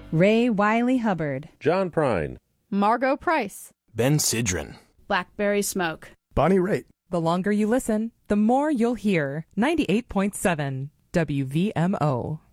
Ray Wiley Hubbard, John Prine, Margot Price, Ben Sidran, Blackberry Smoke, Bonnie Raitt. The longer you listen, the more you'll hear. 98.7 WVMO.